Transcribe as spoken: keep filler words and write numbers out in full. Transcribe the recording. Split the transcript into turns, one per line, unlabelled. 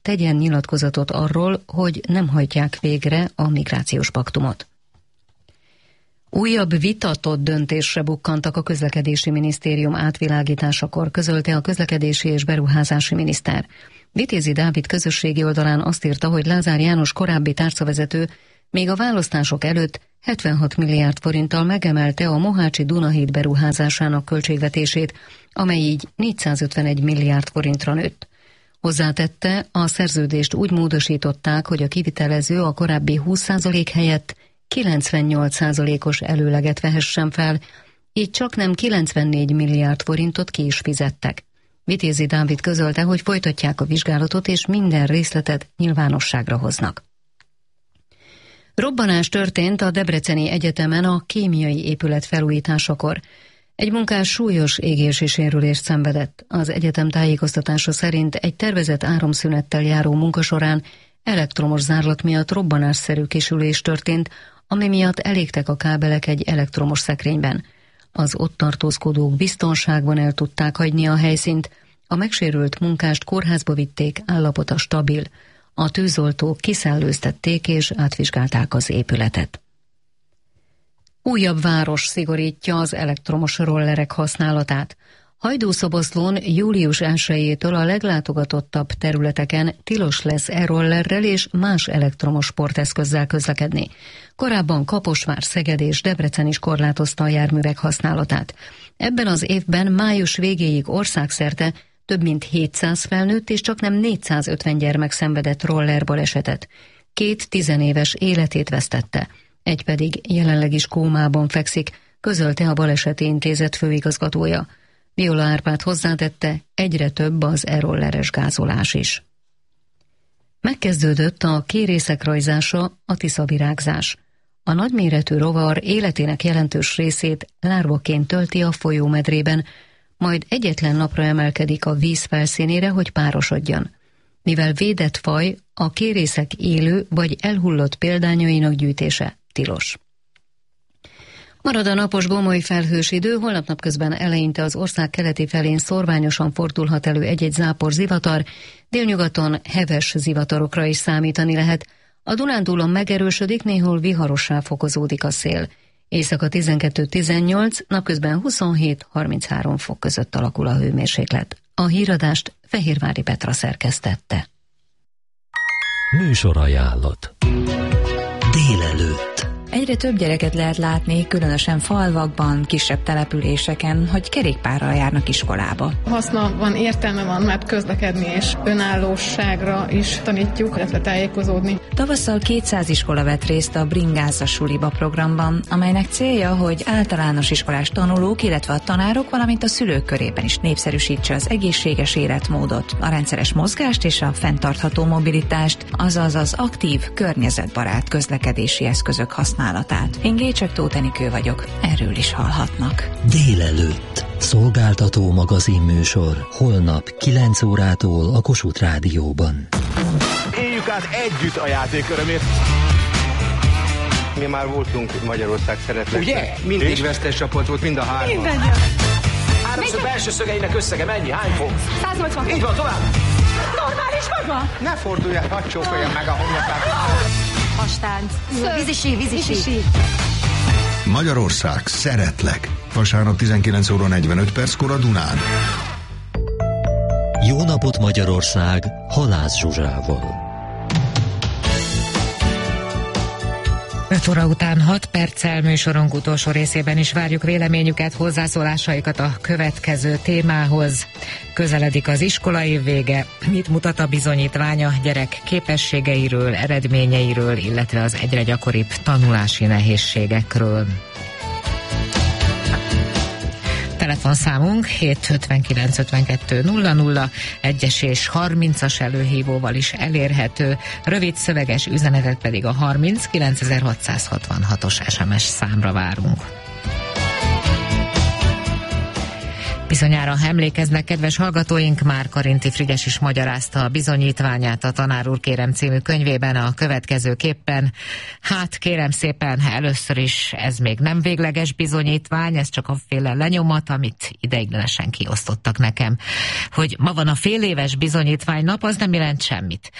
tegyen nyilatkozatot arról, hogy nem hajtják végre a migrációs paktumot. Újabb vitatott döntésre bukkantak a közlekedési minisztérium átvilágításakor, közölte a közlekedési és beruházási miniszter. Vitézi Dávid közösségi oldalán azt írta, hogy Lázár János korábbi tárcavezető még a választások előtt hetvenhat milliárd forinttal megemelte a Mohácsi Dunahíd beruházásának költségvetését, amely így négyszázötvenegy milliárd forintra nőtt. Hozzátette, a szerződést úgy módosították, hogy a kivitelező a korábbi húsz százalék helyett kilencvennyolc százalékos előleget vehessen fel, így csaknem kilencvennégy milliárd forintot ki is fizettek. Vitézi Dávid közölte, hogy folytatják a vizsgálatot és minden részletet nyilvánosságra hoznak. Robbanás történt a Debreceni Egyetemen a kémiai épület felújításakor. Egy munkás súlyos égési sérülést szenvedett. Az egyetem tájékoztatása szerint egy tervezett áramszünettel járó munka során elektromos zárlat miatt robbanásszerű kisülés történt, ami miatt elégtek a kábelek egy elektromos szekrényben. Az ott tartózkodók biztonságban el tudták hagyni a helyszínt, a megsérült munkást kórházba vitték, állapota stabil. A tűzoltók kiszellőztették és átvizsgálták az épületet. Újabb város szigorítja az elektromos rollerek használatát. Hajdúszoboszlón július elsejétől a leglátogatottabb területeken tilos lesz e-rollerrel és más elektromos sporteszközzel közlekedni. Korábban Kaposvár, Szeged és Debrecen is korlátozta a járművek használatát. Ebben az évben május végéig országszerte több mint hétszáz felnőtt és csaknem négyszázötven gyermek szenvedett roller balesetet. Két tizenéves életét vesztette, egy pedig jelenleg is kómában fekszik, közölte a Baleseti Intézet főigazgatója. Viola Árpád hozzátette, egyre több az e-rolleres gázolás is. Megkezdődött a kérészek rajzása, a tiszavirágzás. A nagyméretű rovar életének jelentős részét lárvaként tölti a folyómedrében, majd egyetlen napra emelkedik a víz felszínére, hogy párosodjon. Mivel védett faj, a kérészek élő vagy elhullott példányainak gyűjtése tilos. Marad a napos gomoly felhős idő, holnap napközben eleinte az ország keleti felén szorványosan fordulhat elő egy-egy zápor zivatar, délnyugaton heves zivatarokra is számítani lehet. A Dunántúlon megerősödik, néhol viharossá fokozódik a szél. Éjszaka tizenkettő tizennyolc, napközben huszonhét harminchárom fok között alakul a hőmérséklet. A híradást Fehérvári Petra szerkesztette.
Műsorajánlat. Délelőtt.
Egyre több gyereket lehet látni, különösen falvakban, kisebb településeken, hogy kerékpárral járnak iskolába.
Haszna van, értelme van, mert közlekedni és önállóságra is tanítjuk, illetve tájékozódni.
Tavasszal kétszáz iskola vett részt a Bringázza Suliba programban, amelynek célja, hogy általános iskolás tanulók, illetve a tanárok, valamint a szülők körében is népszerűsítse az egészséges életmódot, a rendszeres mozgást és a fenntartható mobilitást, azaz az aktív, környezetbarát közlekedési eszközök használatát. Én Gécsek Tóth Enikő vagyok, erről is hallhatnak.
Délelőtt. Szolgáltató magazinműsor. Holnap kilenc órától a Kossuth Rádióban.
Éljük át együtt a játék örömét. Mi már voltunk Magyarország szeretnek.
Ugye? Mindig vesztes csapat volt, mind a három. Háromszög belső szögeinek összege mennyi? Hány fok?
száznyolcvan.
Így van, tovább.
Normális vagy van?
Ne forduljál, hadd csókolja meg a homlokát.
Hastánc. Vízisi, vízisi.
Magyarország, szeretlek. Vasárnap tizenkilenc óra negyvenöt perckor a Dunán.
Jó napot Magyarország, Halász Zsuzsával.
öt óra után hat perccel műsorunk utolsó részében is várjuk véleményüket, hozzászólásaikat a következő témához. Közeledik az iskolaév vége, mit mutat a bizonyítvány a gyerek képességeiről, eredményeiről, illetve az egyre gyakoribb tanulási nehézségekről. Telefonszámunk hét ötvenkilenc ötvenkettő nulla nulla, egyes és harmincas előhívóval is elérhető, rövid szöveges üzenetet pedig a harminc kilencezer-hatszázhatvanhatos es em es számra várunk. Bizonyára emlékeznek, kedves hallgatóink, már Karinti Frigyes is magyarázta a bizonyítványát a Tanár úr kérem című könyvében a következőképpen. Hát kérem szépen, először is ez még nem végleges bizonyítvány, ez csak a féle lenyomat, amit ideiglenesen kiosztottak nekem. Hogy ma van a fél éves bizonyítványnap, az nem jelent semmit.